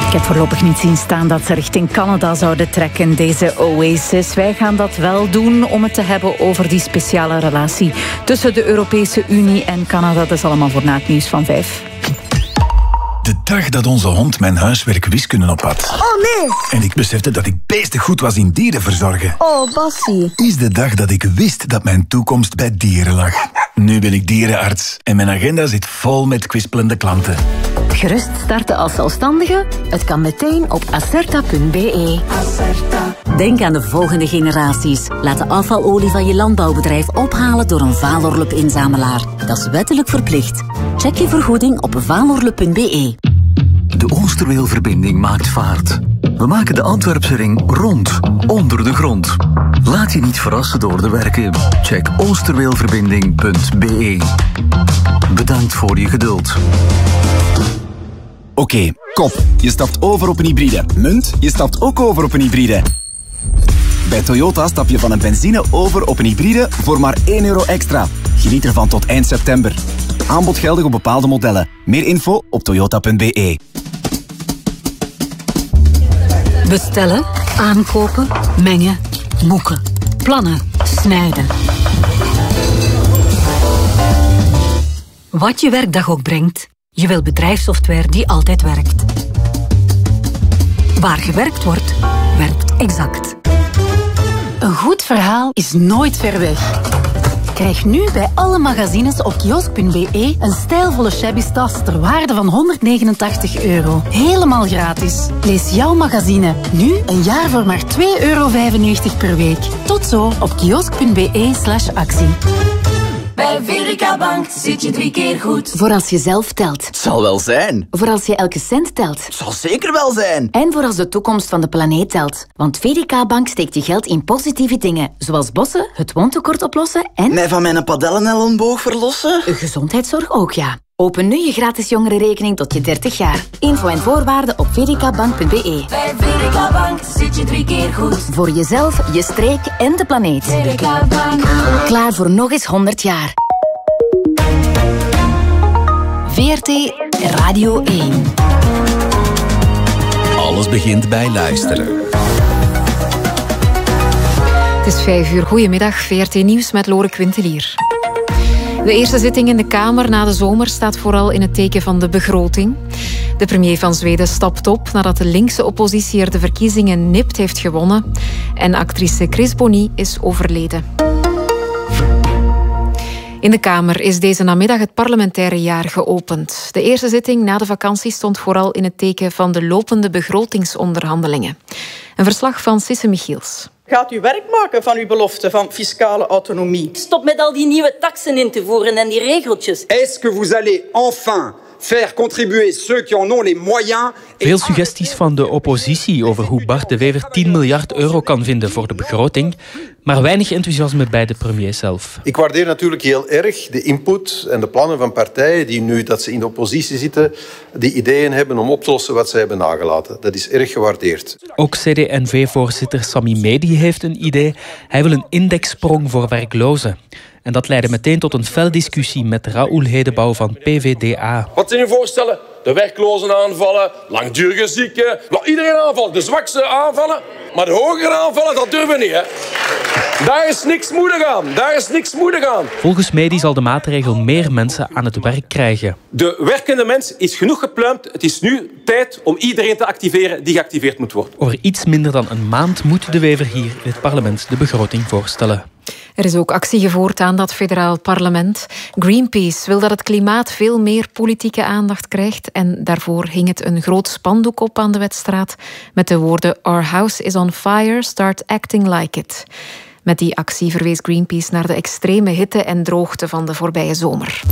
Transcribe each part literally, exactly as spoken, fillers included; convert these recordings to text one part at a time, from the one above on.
Ik heb voorlopig niet zien staan dat ze richting Canada zouden trekken, deze Oasis. Wij gaan dat wel doen om het te hebben over die speciale relatie tussen de Europese Unie en Canada. Dat is allemaal voor na het nieuws van vijf. De dag dat onze hond mijn huiswerk wiskunde op had. Oh nee! En ik besefte dat ik beestig goed was in dieren verzorgen. Oh, Bassie. Is de dag dat ik wist dat mijn toekomst bij dieren lag. Nu ben ik dierenarts en mijn agenda zit vol met kwispelende klanten. Gerust starten als zelfstandige? Het kan meteen op acerta punt be. Acerta. Denk aan de volgende generaties. Laat de afvalolie van je landbouwbedrijf ophalen door een Valorlup-inzamelaar. Dat is wettelijk verplicht. Check je vergoeding op valorlup punt be. De Oosterweelverbinding maakt vaart. We maken de Antwerpse ring rond, onder de grond. Laat je niet verrassen door de werken. Check oosterweelverbinding punt be. Bedankt voor je geduld. Oké, okay, kop. Je stapt over op een hybride. Munt, je stapt ook over op een hybride. Bij Toyota stap je van een benzine over op een hybride voor maar één euro extra. Geniet ervan tot eind september. Aanbod geldig op bepaalde modellen. Meer info op toyota punt be. Bestellen, aankopen, mengen, boeken, plannen, snijden. Wat je werkdag ook brengt, je wil bedrijfssoftware die altijd werkt. Waar gewerkt wordt, werkt Exact. Een goed verhaal is nooit ver weg. Krijg nu bij alle magazines op kiosk punt be een stijlvolle shabby tas ter waarde van honderdnegenentachtig euro. Helemaal gratis. Lees jouw magazine nu een jaar voor maar twee euro vijfennegentig per week. Tot zo op kiosk punt be slash actie. Bij V D K Bank zit je drie keer goed. Voor als je zelf telt. Het zal wel zijn. Voor als je elke cent telt. Het zal zeker wel zijn. En voor als de toekomst van de planeet telt. Want V D K Bank steekt je geld in positieve dingen. Zoals bossen, het woontekort oplossen en... Mij van mijn padellen-elleboog verlossen? Gezondheidszorg ook, ja. Open nu je gratis jongerenrekening tot je dertig jaar. Info en voorwaarden op v d k bank punt be. Bij V D K Bank zit je drie keer goed. Voor jezelf, je streek en de planeet. V D K Bank. Klaar voor nog eens honderd jaar. V R T Radio één. Alles begint bij luisteren. Het is vijf uur. Goedemiddag, V R T Nieuws met Lore Quintelier. De eerste zitting in de Kamer na de zomer staat vooral in het teken van de begroting. De premier van Zweden stapt op nadat de linkse oppositie er de verkiezingen nipt heeft gewonnen. En actrice Chris Bonny is overleden. In de Kamer is deze namiddag het parlementaire jaar geopend. De eerste zitting na de vakantie stond vooral in het teken van de lopende begrotingsonderhandelingen. Een verslag van Sisse Michiels. Gaat u werk maken van uw belofte van fiscale autonomie? Stop met al die nieuwe taksen in te voeren en die regeltjes. Est-ce que vous allez enfin faire contribuer ceux qui en ont les moyens? Veel suggesties van de oppositie over hoe Bart de Wever tien miljard euro kan vinden voor de begroting, maar weinig enthousiasme bij de premier zelf. Ik waardeer natuurlijk heel erg de input en de plannen van partijen die nu dat ze in de oppositie zitten, die ideeën hebben om op te lossen wat ze hebben nagelaten. Dat is erg gewaardeerd. Ook C D N V-voorzitter Sami Medi heeft een idee. Hij wil een indexsprong voor werklozen. En dat leidde meteen tot een fel discussie met Raoul Hedebouw van P V D A. Wat zijn uw voorstellen? De werklozen aanvallen, langdurige zieken. Nou, iedereen aanvallen, de zwakste aanvallen. Maar de hogere aanvallen, dat durven we niet. Hè? Daar is niks moedig aan. Daar is niks moedig aan. Volgens Medi zal de maatregel meer mensen aan het werk krijgen. De werkende mens is genoeg gepluimd. Het is nu tijd om iedereen te activeren die geactiveerd moet worden. Over iets minder dan een maand moet de Wever hier in het parlement de begroting voorstellen. Er is ook actie gevoerd aan dat federaal parlement. Greenpeace wil dat het klimaat veel meer politieke aandacht krijgt en daarvoor hing het een groot spandoek op aan de Wetstraat met de woorden Our house is on fire, start acting like it. Met die actie verwees Greenpeace naar de extreme hitte en droogte van de voorbije zomer.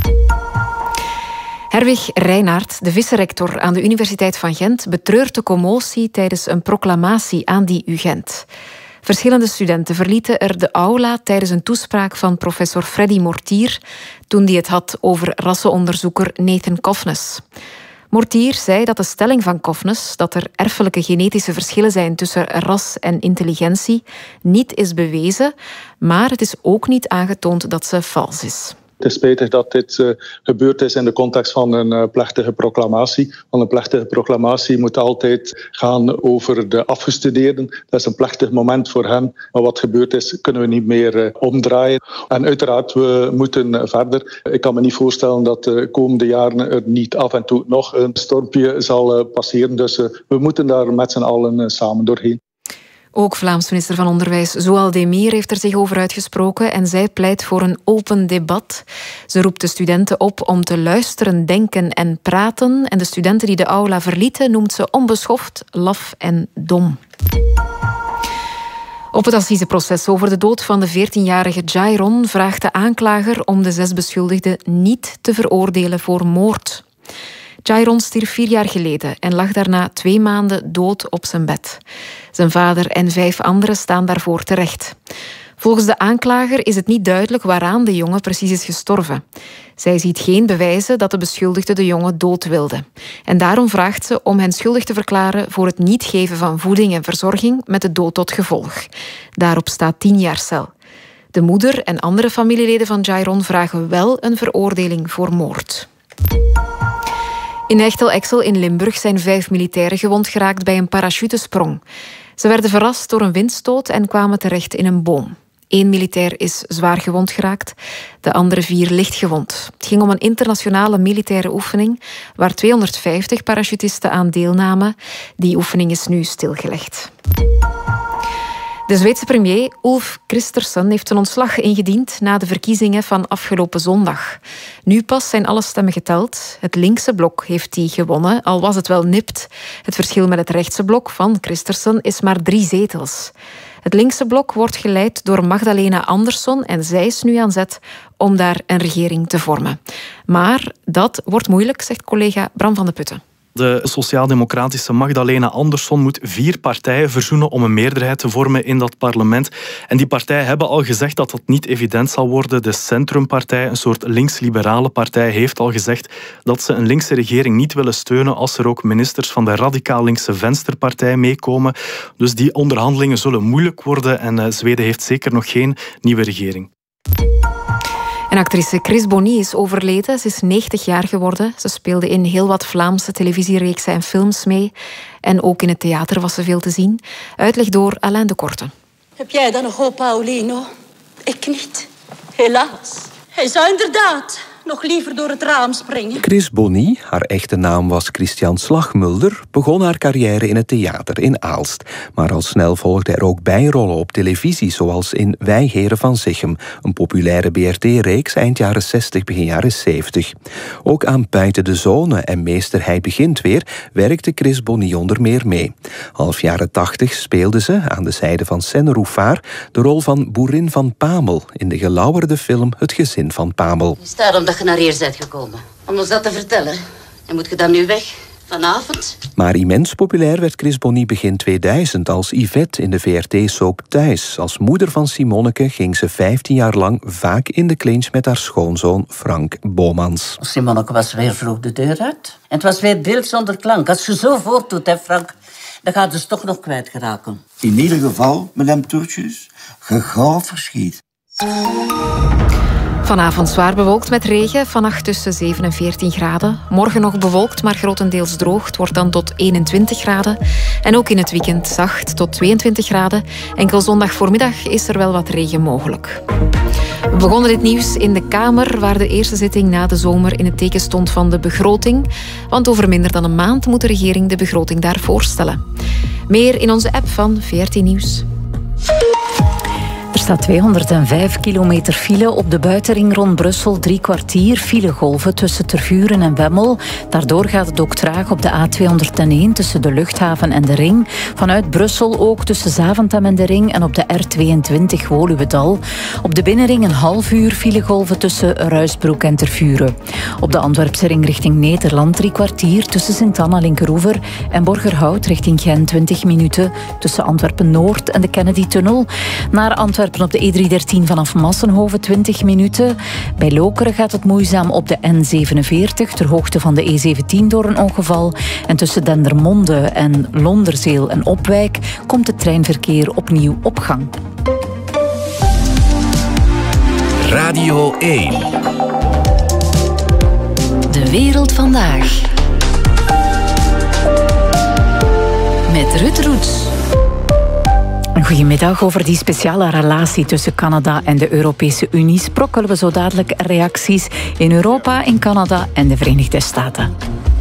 Herwig Reinaert, de vice-rector aan de Universiteit van Gent, betreurt de commotie tijdens een proclamatie aan die U Gent. Verschillende studenten verlieten er de aula tijdens een toespraak van professor Freddy Mortier toen hij het had over rassenonderzoeker Nathan Cofnes. Mortier zei dat de stelling van Cofnes, dat er erfelijke genetische verschillen zijn tussen ras en intelligentie, niet is bewezen, maar het is ook niet aangetoond dat ze vals is. Het is spijtig dat dit uh, gebeurd is in de context van een uh, plechtige proclamatie. Want een plechtige proclamatie moet altijd gaan over de afgestudeerden. Dat is een plechtig moment voor hen. Maar wat gebeurd is, kunnen we niet meer uh, omdraaien. En uiteraard, we moeten uh, verder. Ik kan me niet voorstellen dat de komende jaren er niet af en toe nog een stormpje zal uh, passeren. Dus uh, we moeten daar met z'n allen uh, samen doorheen. Ook Vlaams minister van Onderwijs Zoal Demir heeft er zich over uitgesproken en zij pleit voor een open debat. Ze roept de studenten op om te luisteren, denken en praten. En de studenten die de aula verlieten noemt ze onbeschoft, laf en dom. Op het assiseproces over de dood van de veertienjarige Jairon vraagt de aanklager om de zes beschuldigden niet te veroordelen voor moord. Jairon stierf vier jaar geleden en lag daarna twee maanden dood op zijn bed. Zijn vader en vijf anderen staan daarvoor terecht. Volgens de aanklager is het niet duidelijk waaraan de jongen precies is gestorven. Zij ziet geen bewijzen dat de beschuldigde de jongen dood wilde. En daarom vraagt ze om hen schuldig te verklaren voor het niet geven van voeding en verzorging met de dood tot gevolg. Daarop staat tien jaar cel. De moeder en andere familieleden van Jairon vragen wel een veroordeling voor moord. In Echtel-Exel in Limburg zijn vijf militairen gewond geraakt bij een parachutesprong. Ze werden verrast door een windstoot en kwamen terecht in een boom. Eén militair is zwaar gewond geraakt, de andere vier licht gewond. Het ging om een internationale militaire oefening waar tweehonderdvijftig parachutisten aan deelnamen. Die oefening is nu stilgelegd. De Zweedse premier Ulf Kristersson heeft een ontslag ingediend na de verkiezingen van afgelopen zondag. Nu pas zijn alle stemmen geteld. Het linkse blok heeft die gewonnen, al was het wel nipt. Het verschil met het rechtse blok van Kristersson is maar drie zetels. Het linkse blok wordt geleid door Magdalena Andersson en zij is nu aan zet om daar een regering te vormen. Maar dat wordt moeilijk, zegt collega Bram van de Putten. De sociaal-democratische Magdalena Andersson moet vier partijen verzoenen om een meerderheid te vormen in dat parlement. En die partijen hebben al gezegd dat dat niet evident zal worden. De Centrumpartij, een soort links-liberale partij, heeft al gezegd dat ze een linkse regering niet willen steunen als er ook ministers van de radicaal-linkse Venstrepartij meekomen. Dus die onderhandelingen zullen moeilijk worden en uh, Zweden heeft zeker nog geen nieuwe regering. En actrice Chris Bonny is overleden. Ze is negentig jaar geworden. Ze speelde in heel wat Vlaamse televisiereeksen en films mee. En ook in het theater was ze veel te zien. Uitleg door Alain de Korte. Heb jij dan nog hoop, Paulino? Ik niet. Helaas. Hij zou inderdaad nog liever door het raam springen. Chris Bonny, haar echte naam was Christian Slagmulder, begon haar carrière in het theater in Aalst. Maar al snel volgden er ook bijrollen op televisie, zoals in Wij Heren van Zichem, een populaire B R T-reeks eind jaren zestig, begin jaren zeventig. Ook aan Buiten de Zone en Meester Hij Begint Weer werkte Chris Bonny onder meer mee. Half jaren tachtig speelde ze, aan de zijde van Senne Rouffard, de rol van boerin van Pamel in de gelauwerde film Het Gezin van Pamel. Daarom dat je naar hier bent gekomen. Om ons dat te vertellen. En moet je dan nu weg? Vanavond? Maar immens populair werd Chris Bonny begin tweeduizend als Yvette in de V R T-soap Thuis. Als moeder van Simonneke ging ze vijftien jaar lang vaak in de clinch met haar schoonzoon Frank Bomans. Simonneke was weer vroeg de deur uit. En het was weer beeld zonder klank. Als je zo voortdoet, hè Frank, dan gaat ze toch nog kwijtgeraken. In ieder geval, madame Toertjes, gegaan verschiet. Vanavond zwaar bewolkt met regen, vannacht tussen zeven en veertien graden. Morgen nog bewolkt, maar grotendeels droog. Het wordt dan tot eenentwintig graden. En ook in het weekend zacht tot tweeëntwintig graden. Enkel zondag voormiddag is er wel wat regen mogelijk. We begonnen dit nieuws in de Kamer, waar de eerste zitting na de zomer in het teken stond van de begroting. Want over minder dan een maand moet de regering de begroting daar voorstellen. Meer in onze app van V R T Nieuws. Er staat tweehonderdvijf kilometer file op de buitenring rond Brussel. Drie kwartier filegolven tussen Tervuren en Wemmel. Daardoor gaat het ook traag op de A tweehonderdéén tussen de luchthaven en de ring. Vanuit Brussel ook tussen Zaventem en de ring en op de R tweeëntwintig Woluwedal. Op de binnenring een half uur filegolven tussen Ruisbroek en Tervuren. Op de Antwerpse ring richting Nederland drie kwartier tussen Sint-Anna Linkeroever en Borgerhout richting Gent twintig minuten tussen Antwerpen-Noord en de Kennedy-tunnel. Naar Antwerpen op de E driehonderddertien vanaf Massenhoven twintig minuten. Bij Lokeren gaat het moeizaam op de N zevenenveertig ter hoogte van de E zeventien door een ongeval. En tussen Dendermonde en Londerzeel en Opwijk komt het treinverkeer opnieuw op gang. Radio één. Wereld Vandaag. Met Ruud Roets. Goedemiddag. Over die speciale relatie tussen Canada en de Europese Unie sprokkelen we zo dadelijk reacties in Europa, in Canada en de Verenigde Staten.